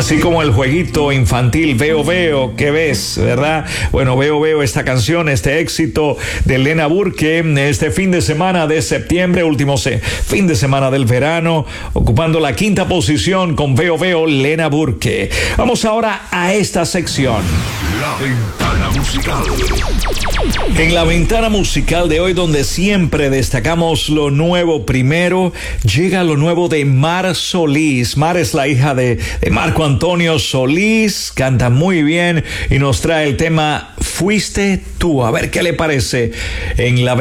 Así como el jueguito infantil Veo Veo, ¿qué ves? ¿Verdad? Bueno, Veo esta canción, este éxito de Lena Burke, este fin de semana de septiembre, último fin de semana del verano, ocupando la quinta posición con Veo Lena Burke. Vamos ahora a esta sección. La Ventana Musical. En la Ventana Musical de hoy, donde siempre destacamos lo nuevo primero, llega lo nuevo de Mar Solís. Mar es la hija de Marco Antonio Solís, canta muy bien y nos trae el tema Fuiste tú. A ver qué le parece en la